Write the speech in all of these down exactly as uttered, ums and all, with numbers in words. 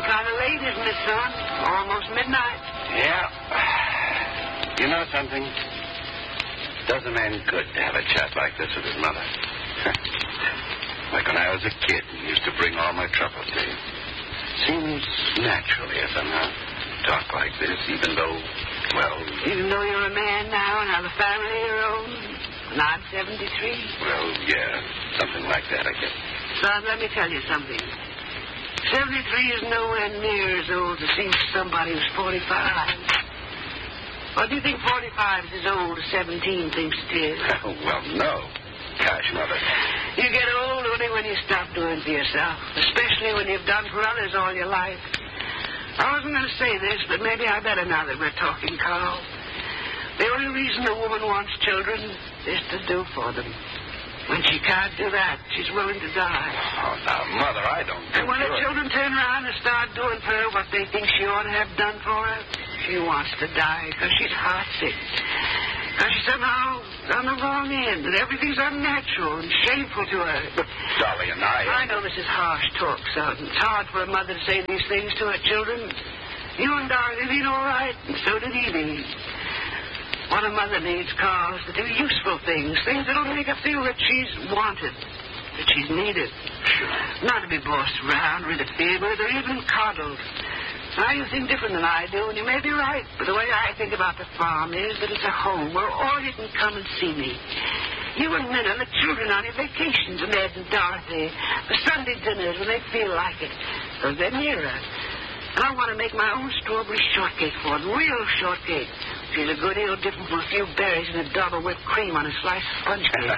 kind of late, isn't it, son? Almost midnight. Yeah. You know something? Does a man good to have a chat like this with his mother. Like when I was a kid and used to bring all my troubles to you. Seems natural here somehow. Talk like this, even though, well... Even though you're a man now and have a family of your own? And I'm seventy-three? Well, yeah, something like that, I guess. Son, let me tell you something. seventy-three is nowhere near as old as seems to somebody who's forty-five. Or do you think forty-five is as old as seventeen thinks it is? Oh, well, no. Gosh, Mother. You get old only when you stop doing for yourself, especially when you've done for others all your life. I wasn't going to say this, but maybe I better now that we're talking, Carl. The only reason a woman wants children is to do for them. When she can't do that, she's willing to die. Oh, now, Mother, I don't think And when you're... the children turn around and start doing for her what they think she ought to have done for her, she wants to die because she's heartsick. Because she's somehow on the wrong end, and everything's unnatural and shameful to her. But, Dolly and I... I know this is harsh talk, son. It's hard for a mother to say these things to her children. You and Dorothy lead all right, and so did Evie. What a mother needs, Carl, is to do useful things, things that'll make her feel that she's wanted, that she's needed. Sure. Not to be bossed around or interfered with or even coddled. Now, you think different than I do, and you may be right, but the way I think about the farm is that it's a home where all you can come and see me. You and Min and the children on your vacations, and Ed and Dorothy, the Sunday dinners when they feel like it, because they're nearer. And I want to make my own strawberry shortcake for them, real shortcake. She's a good deal different from a few berries and a dab of whipped cream on a slice of sponge cake.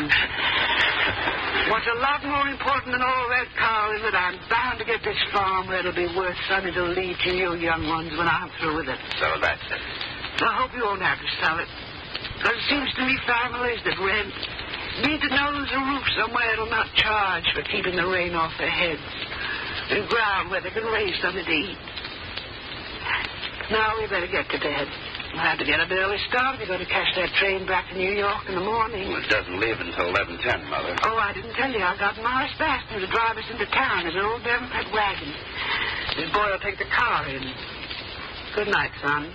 What's a lot more important than all that, Carl, is that I'm bound to get this farm where it'll be worth something to leave to you young ones when I'm through with it. So that's it. I hope you won't have to sell it. Because it seems to me families that rent need to know there's a roof somewhere that'll not charge for keeping the rain off their heads. And ground where they can raise something to eat. Now we better get to bed. We'll have to get up early start. We're going to catch that train back to New York in the morning. Well, it doesn't leave until eleven ten, Mother. Oh, I didn't tell you. I got Morris Baston to drive us into town. His old Democrat wagon. His boy will take the car in. Good night, son.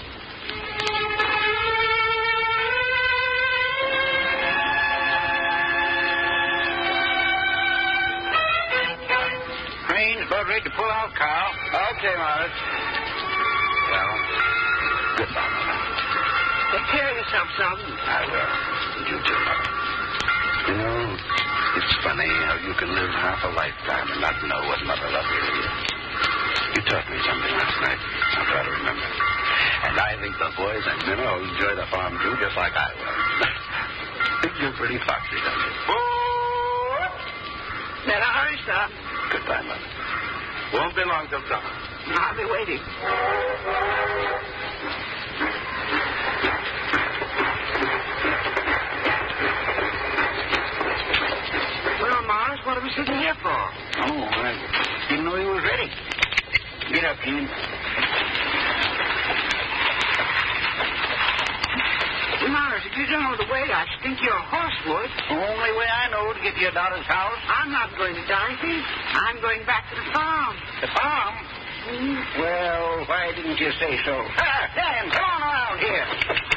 Train's about ready to pull out, Carl. Okay, Morris. Well, goodbye, Mother. Take care of yourself, son. I will. And you too, Mother. You know, it's funny how you can live half a lifetime and not know what Mother loved you is. You taught me something last night. I'll try to remember. And I think the boys and Minna will enjoy the farm, too, just like I will. You're pretty foxy, don't you? Oh! Better hurry, son. Goodbye, Mother. Won't be long till summer. I'll be waiting. Well, Morris, what are we sitting here for? Oh, I didn't know he was ready. Get up, Keen. Morris, if you don't know the way, I think your horse would. The only way I know to get to your daughter's house. I'm not going to Dorothy. I'm going back to the farm. The farm? Mm-hmm. Well, why didn't you say so? Ah, Dan, come on around here.